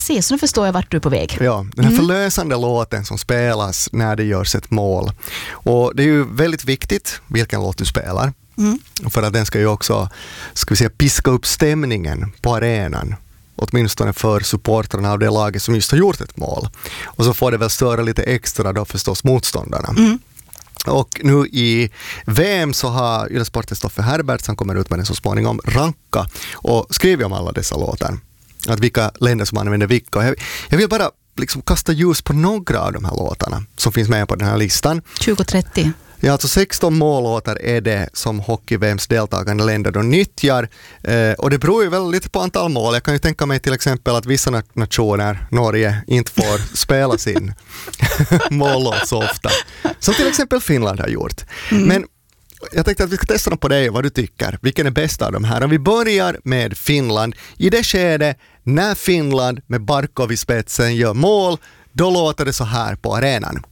Precis, så nu förstår jag vart du är på väg. Ja, den här förlösande låten som spelas när det görs ett mål. Och det är ju väldigt viktigt vilken låt du spelar. För att den ska ju också, ska vi säga, piska upp stämningen på arenan. Åtminstone för supportrarna av det laget som just har gjort ett mål. Och så får det väl störa lite extra då förstås motståndarna. Och nu i VM så har Yle-sportens Stoffe Herbert, som kommer ut med den så småningom, ranka och skriver om alla dessa låtar. Att vilka länder som använder vilka. Jag vill bara liksom kasta ljus på några av de här låtarna som finns med på den här listan. 2030. Ja, alltså 16 mållåtar är det som hockey-VMs deltagande länder då nyttjar. Och det beror ju väl lite på antal mål. Jag kan ju tänka mig till exempel att vissa nationer, Norge, inte får spela sin mållåt så ofta. Som till exempel Finland har gjort. Men jag tänkte att vi ska testa dem på dig, vad du tycker. Vilken är bäst av de här? Om vi börjar med Finland. I det skede när Finland med Barkov i spetsen gör mål, då låter det så här på arenan.